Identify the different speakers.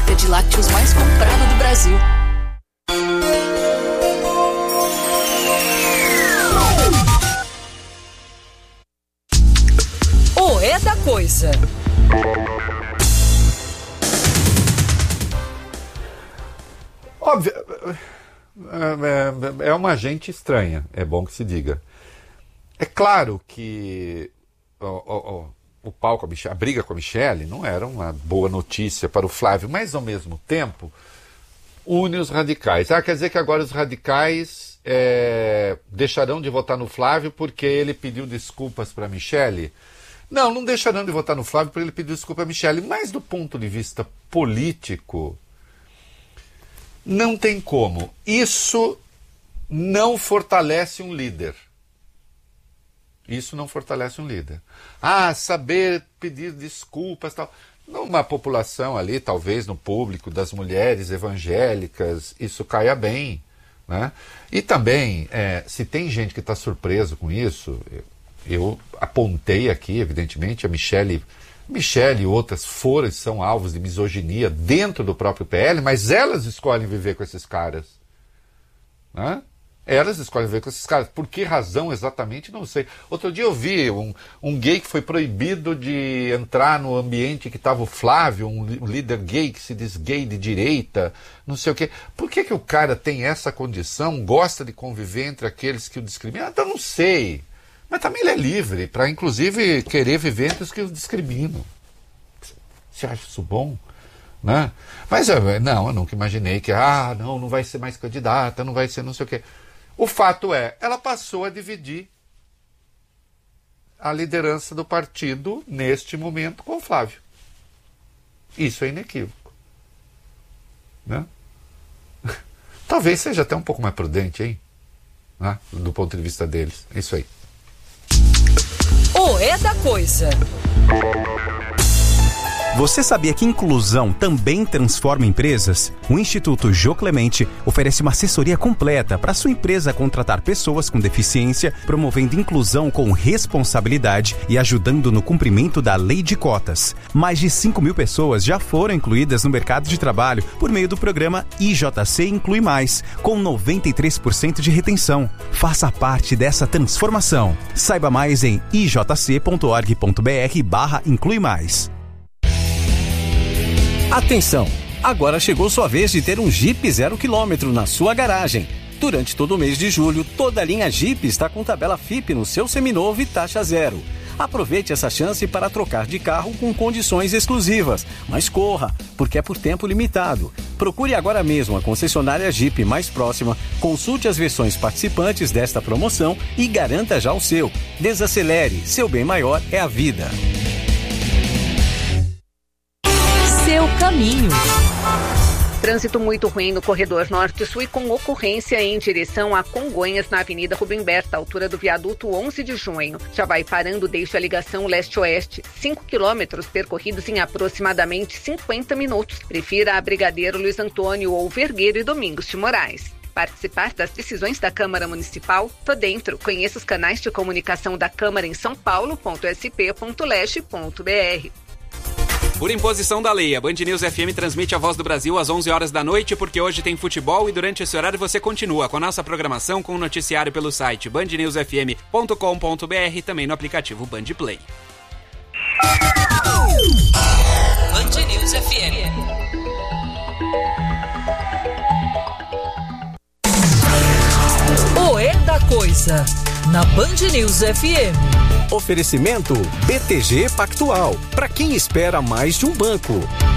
Speaker 1: marca de lácteos mais comprada do Brasil. O É da Coisa.
Speaker 2: Óbvio, é uma gente estranha, é bom que se diga. É claro que o pau com a briga com a Michelle não era uma boa notícia para o Flávio, mas ao mesmo tempo une os radicais. Quer dizer que agora os radicais deixarão de votar no Flávio porque ele pediu desculpas para a Michelle? Não deixarão de votar no Flávio porque ele pediu desculpa a Michelle, mas do ponto de vista político, não tem como. Isso não fortalece um líder. Isso não fortalece um líder. Saber pedir desculpas e tal. Numa população ali, talvez no público das mulheres evangélicas, isso caia bem, né? E também, se tem gente que está surpreso com isso, eu apontei aqui, evidentemente, a Michelle e outras são alvos de misoginia dentro do próprio PL, mas elas escolhem viver com esses caras, né? Elas escolhem viver com esses caras. Por que razão exatamente? Não sei. Outro dia eu vi um gay que foi proibido de entrar no ambiente que estava o Flávio, um líder gay que se diz gay de direita, não sei o quê. Por que o cara tem essa condição, gosta de conviver entre aqueles que o discriminam? Eu não sei. Mas também ele é livre para, inclusive, querer viver entre os que o discriminam. Você acha isso bom? Né? Mas eu nunca imaginei que, não vai ser mais candidata, não vai ser não sei o quê. O fato ela passou a dividir a liderança do partido neste momento com o Flávio. Isso é inequívoco. Né? Talvez seja até um pouco mais prudente, hein? Né? Do ponto de vista deles. É isso aí.
Speaker 1: O É da Coisa.
Speaker 3: Você sabia que inclusão também transforma empresas? O Instituto Jô Clemente oferece uma assessoria completa para sua empresa contratar pessoas com deficiência, promovendo inclusão com responsabilidade e ajudando no cumprimento da lei de cotas. Mais de 5.000 pessoas já foram incluídas no mercado de trabalho por meio do programa IJC Inclui Mais, com 93% de retenção. Faça parte dessa transformação. Saiba mais em ijc.org.br/inclui mais.
Speaker 4: Atenção! Agora chegou sua vez de ter um Jeep 0 km na sua garagem. Durante todo o mês de julho, toda a linha Jeep está com tabela FIP no seu seminovo e taxa zero. Aproveite essa chance para trocar de carro com condições exclusivas. Mas corra, porque é por tempo limitado. Procure agora mesmo a concessionária Jeep mais próxima, consulte as versões participantes desta promoção e garanta já o seu. Desacelere, seu bem maior é a vida.
Speaker 1: Seu caminho.
Speaker 5: Trânsito muito ruim no corredor norte-sul e com ocorrência em direção a Congonhas na Avenida Rubem Berta, altura do viaduto 11 de junho. Já vai parando desde a ligação leste-oeste. 5 quilômetros percorridos em aproximadamente 50 minutos. Prefira a Brigadeiro Luiz Antônio ou Vergueiro e Domingos de Moraes. Participar das decisões da Câmara Municipal? Tô dentro. Conheça os canais de comunicação da Câmara em sãopaulo.sp.leste.br.
Speaker 6: Por imposição da lei, a Band News FM transmite a Voz do Brasil às 11 horas da noite, porque hoje tem futebol e durante esse horário você continua com a nossa programação com o noticiário pelo site bandnewsfm.com.br e também no aplicativo Band Play.
Speaker 1: Band News FM. O É da Coisa, na Band News FM.
Speaker 4: Oferecimento BTG Pactual, para quem espera mais de um banco.